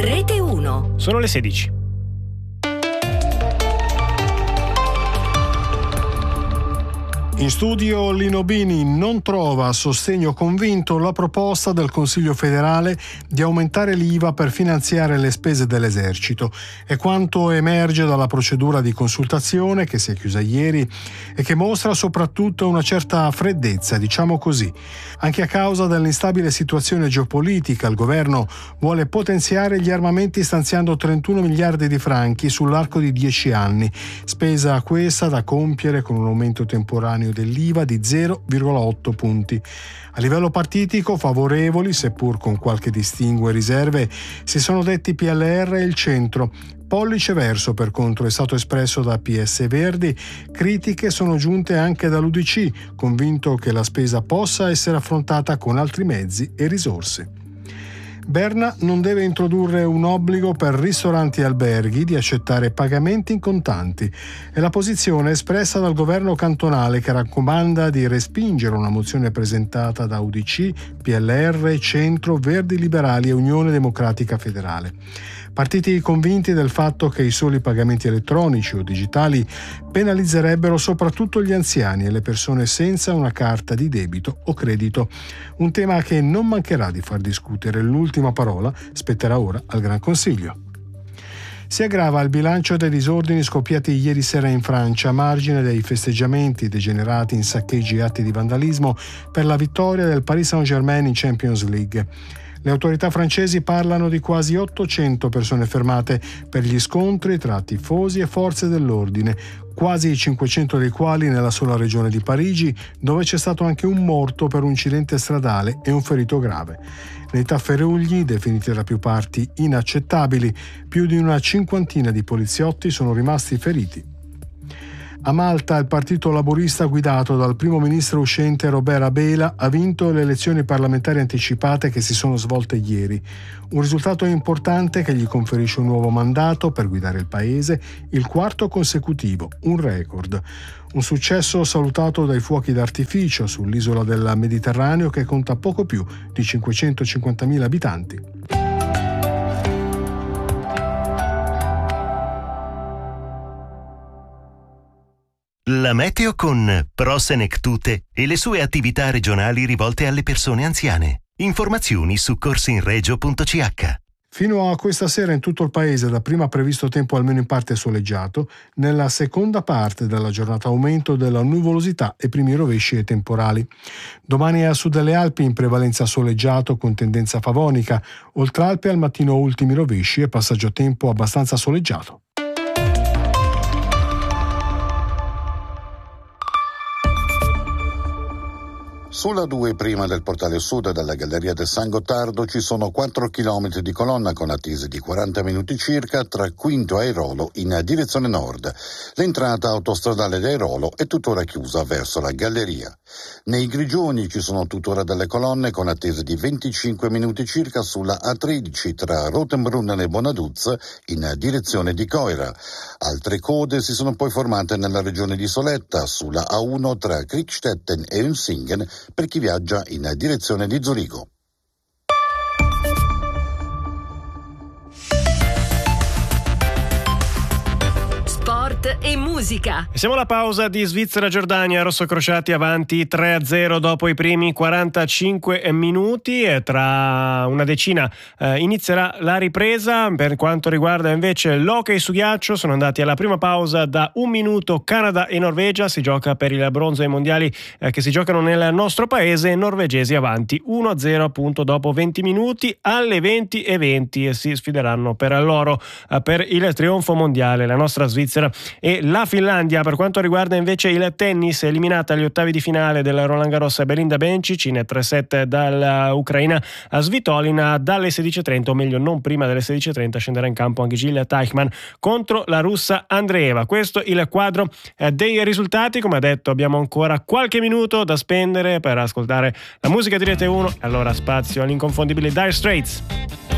Rete 1. Sono le 16. In studio Lino Bini non trova sostegno convinto la proposta del Consiglio federale di aumentare l'IVA per finanziare le spese dell'esercito. È quanto emerge dalla procedura di consultazione che si è chiusa ieri e che mostra soprattutto una certa freddezza, diciamo così. Anche a causa dell'instabile situazione geopolitica, il governo vuole potenziare gli armamenti stanziando 31 miliardi di franchi sull'arco di 10 anni, spesa questa da compiere con un aumento temporaneo dell'IVA di 0,8 punti. A livello partitico, favorevoli, seppur con qualche distinguo e riserve, si sono detti PLR e il centro. Pollice verso, per contro, è stato espresso da PS e Verdi. Critiche sono giunte anche dall'UDC, convinto che la spesa possa essere affrontata con altri mezzi e risorse. Berna non deve introdurre un obbligo per ristoranti e alberghi di accettare pagamenti in contanti. È la posizione espressa dal governo cantonale, che raccomanda di respingere una mozione presentata da UDC, PLR, Centro, Verdi Liberali e Unione Democratica Federale. Partiti convinti del fatto che i soli pagamenti elettronici o digitali penalizzerebbero soprattutto gli anziani e le persone senza una carta di debito o credito. Un tema che non mancherà di far discutere. L'ultima parola spetterà ora al Gran Consiglio. Si aggrava il bilancio dei disordini scoppiati ieri sera in Francia a margine dei festeggiamenti degenerati in saccheggi e atti di vandalismo per la vittoria del Paris Saint-Germain in Champions League. Le autorità francesi parlano di quasi 800 persone fermate per gli scontri tra tifosi e forze dell'ordine, quasi 500 dei quali nella sola regione di Parigi, dove c'è stato anche un morto per un incidente stradale e un ferito grave. Nei tafferugli, definiti da più parti inaccettabili, più di una cinquantina di poliziotti sono rimasti feriti. A Malta il partito laburista guidato dal primo ministro uscente Robert Abela ha vinto le elezioni parlamentari anticipate che si sono svolte ieri. Un risultato importante che gli conferisce un nuovo mandato per guidare il paese, il quarto consecutivo, un record. Un successo salutato dai fuochi d'artificio sull'isola del Mediterraneo che conta poco più di 550.000 abitanti. La meteo con Pro-Senectute e le sue attività regionali rivolte alle persone anziane. Informazioni su corsinregio.ch. Fino a questa sera in tutto il paese, da prima previsto tempo almeno in parte soleggiato, nella seconda parte della giornata aumento della nuvolosità e primi rovesci e temporali. Domani a sud delle Alpi in prevalenza soleggiato con tendenza favonica, oltre Alpi al mattino ultimi rovesci e passaggio tempo abbastanza soleggiato. Sulla 2 prima del portale sud della Galleria del San Gottardo ci sono 4 km di colonna con attese di 40 minuti circa tra Quinto e Airolo in direzione nord. L'entrata autostradale di Airolo è tuttora chiusa verso la galleria. Nei Grigioni ci sono tuttora delle colonne con attese di 25 minuti circa sulla A13 tra Rotenbrunnen e Bonaduz in direzione di Coira. Altre code si sono poi formate nella regione di Soletta sulla A1 tra Kriegstetten e Unsingen per chi viaggia in direzione di Zurigo. Sport e musica. Siamo alla pausa di Svizzera-Giordania, rossocrociati avanti 3-0 dopo i primi 45 minuti e tra una decina inizierà la ripresa. Per quanto riguarda invece l'hockey su ghiaccio, sono andati alla prima pausa da un minuto Canada e Norvegia, si gioca per il bronzo ai mondiali che si giocano nel nostro paese, norvegesi avanti 1-0 appunto dopo 20 minuti. Alle 20:20 si sfideranno per l'oro per il trionfo mondiale la nostra Svizzera e la Finlandia. Per quanto riguarda invece il tennis, eliminata agli ottavi di finale del Roland Garros Belinda Bencic in 3-7 dall'Ucraina a Svitolina. Dalle 16:30, o meglio non prima delle 16:30, scenderà in campo anche Jil Teichmann contro la russa Andreeva. Questo il quadro dei risultati. Come ha detto, abbiamo ancora qualche minuto da spendere per ascoltare la musica di Rete 1, allora spazio all'inconfondibile Dire Straits.